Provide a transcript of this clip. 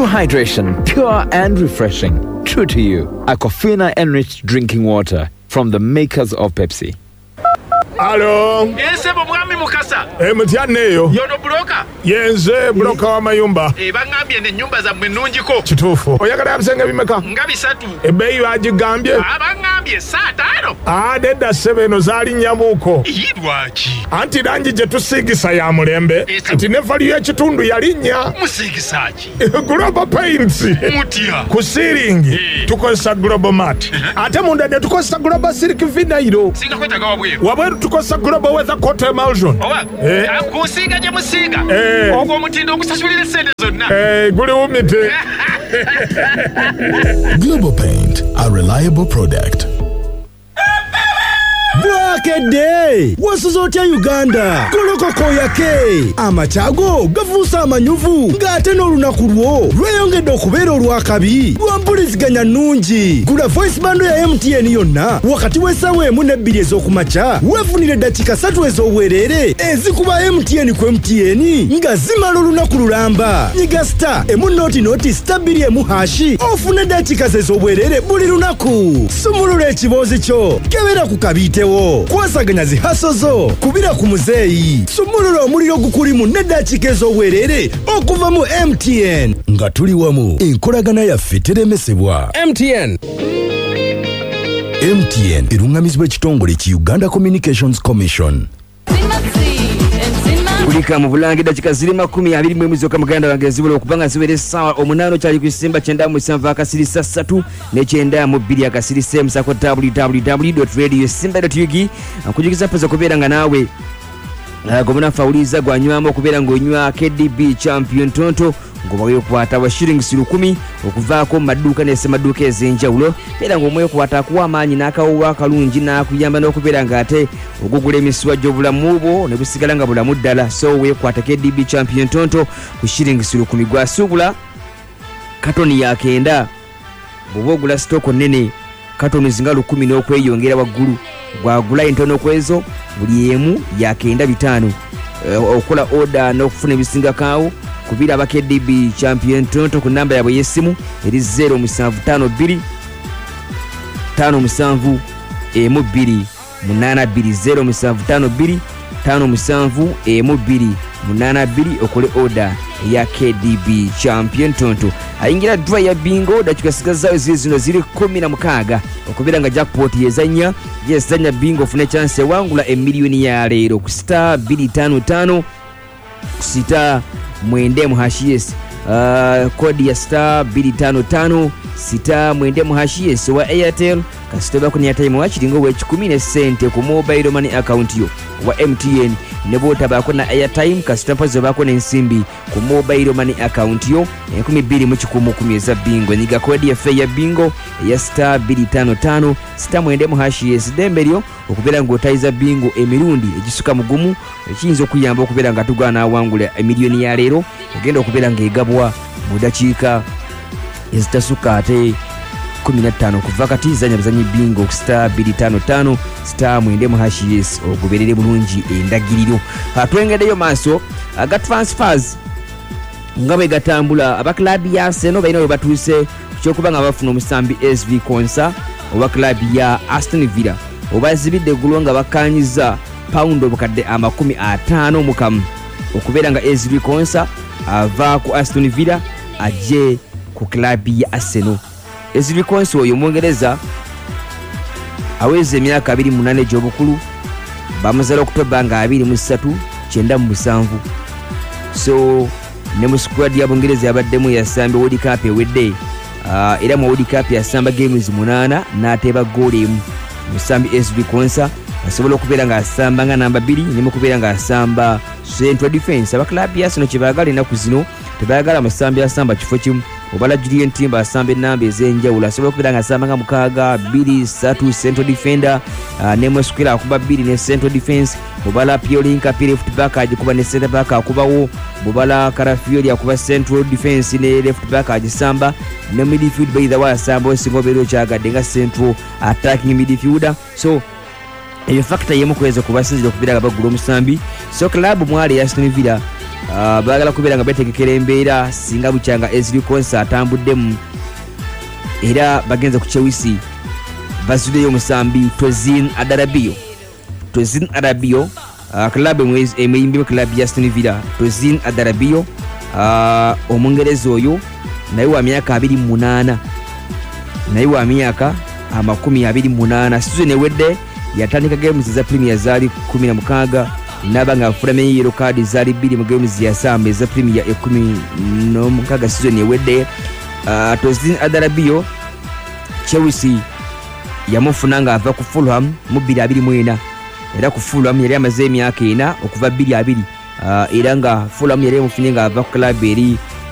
True hydration, pure and refreshing. True to you. Aquafina enriched drinking water from the makers of Pepsi. Alo. Yense mwami mukasa. Mutyaneyo. Yono broka. Yenze broka wa mayumba. Bangambye ne nyumba za mwenunjiko. Kituufu. Oyagala yabisenga bimeka? Nga bisatu. Ebeyi bagigambye? Bangambye saa 5. Nedda 7 zaali nyabuuko. Yidwaki. Anti langi gye tusiigisa ya mulembe. Anti ne valiyo y'ekitundu yalinnya. Musiigisaki. Global Paints. Mutya. Ku ceiling tukozesa Global Mat. Ate munda ne tukozesa Global Silk Vinyl. Singa kwetaga wabweru. Wabweru tukozesa Global Weather Coat Emulsion. Owa. Kusiiga gye musiiga. Ogwo omutindo okusasulira sente zonna. Guli wumite. Global Paint, a reliable product. Bwakede wasuzotya Uganda kolokoko yake amachago gavusa amanyuvu ngate n'olunaku lwo lweyongedde okubeera olwakabi lwampuliziganya nnungi. Gula voice bando ya MTN yonna wakati w'essaawa 1 ne 2 ez'okumakya weefunire eddakiika 3 ez'obwereere ezikuba MTN ku MTN nga zimala olunaku lulamba. Nyiga star emu star 2 ofune eddakiika ez'obwereere buli lunaku. Sumulula ekiboozi kyo kebera ku kabitewo kwasaganya zihaso zo kubira ku muzeeyi. Sumulula omuliro gukulimu n'eddakiika ez'obwereere okuva mu MTN nga tuli wamu enkolagana yaffe teremesebwa. MTN erungamizibwa ekitongole ki Uganda Communications Commission. kulika mu bulange dakika ziri 20 mwezi wa muganda wange zibula okubanga ziwere sawa 8 kyali ku Simba 97 akasirisa 3 ne 92 akasirisa msako www.radiosimba.ug akujukiza pesa kubeera nga nawe gomuna fauliza gwanywamo okubeera ng'onywa KDB champion tonto ngobayo kwata wa shillings 10 okuvaako maduka ne semaduka ezenjawulo era ng'omwe kwata kuwa amaanyi n'akawa kalungi n'akuyamba n'okubeera ng'ate ogugula emiswa gy'obulamu bwo ne busigala nga bulamu ddala. So weekwata KDB champion tonto ku shillings 10 gwasubula katoni ya kenda bw'ogula stoko nene katoni zinga 10 n'okweyongera waggulu gwagula entono kwezo buli emu ya kenda 5 okola order n'okufuna ebisinga kaawo kubira aba KDB champion tonto ku namba yabwe yesimu eri 0752 57 M2 0752 57 M2 okole order ya KDB champion tonto. Ayingira draw ya bingo dakika zawe zino ziri 16 okubira nga jackpot yezanya bingo fune chance wangula emiliyoni ya leero ku star 255 sita mwende muhashies kodi ya star 255 sita mwende muhashies wa Airtel kasitoba ku Airtime wachiringo we 10 sente ku mobile money account yo wa MTN nebo tabako na Airtime kasitopa zobako n'ensimbi ku mobile money account yo 12 za bingo niga kodi ya fee ya bingo ya star 255 sita mwende muhashies dembelyo okubera ng'otaiza bingo emirundi egisuka mugumu ekiyinza okuyamba okubera nga tugwana wangula emiliyoni ya leero egenda okubera ng'egabwa mu dakiika ezitasuka ate 15 kuva kati zanya bizanyi bingo star 255 star mwende muhashies ogoberere bulungi endagiriro. Atwengedeyo maaso aga transfers ngabe gatambula aba club ya Arsenal bayina we batuse kyokuba nga bafuna omusambi SV Konsa oba club ya Aston Villa obazibidde gulonga bakanyiza pound obukadde 50 mukamu okubeera nga SV Konsa ava ku Aston Villa aje ku club ya Arsenal. SV Konsa oyo Mwongereza aweze emyaka 28 gy'obukulu bamuzala Oktoba nga 23 97. So ne mu squad ya Bungereza yabaddemu yasambe World Cup ewedde era mu World Cup yasamba games 8 n'ateeba goal emu. Musambi SV Konsa asobola okubeera nga asamba nga namba 2 ne mu kubeera nga asamba central defense. Aba club ya Arsenal kyebaagala ennaku zino tebaagala musambi asamba kifo kimu obala Julian Timber asamba enamba ez'enjawulo asobola okubeera nga asamba nga mukaaga 2-3 central defender ne Mwesikira akuba 2 ne central defense obala Piolinka left back agikuba ne center back akubawo obala Karafiori akuba central defense ne left back agisamba ne midfield by the way asamba osinga obeera okyagadde nga central attacking midfielder. So eyo factor yemu kweza kubasinzira okubeera nga bagula omusambi. So club mwali ya Aston Villa baagala kubeera nga betegekera embeera singa bukyanga Ezri Konsa atambuddemu era bagenze ku Chelsea bazuddeyo omusambi Tozin Adarabio club emuyimbi club ya Aston Villa. Tozin Adarabio omungereza oyo naye wa myaka 28 season ewedde yatandika games za Premier zaali 16 naba nga afulame yellow card zaali 2 mu games yasamba za Premier 16 season ewedde. Tozin Adarabio Chelsea yamufuna nga ava ku Fulham mu 2024 era ku Fulham yali amaze emyaka 4 okuva 2020 era nga Fulham yali emufunye nga ava ku club eri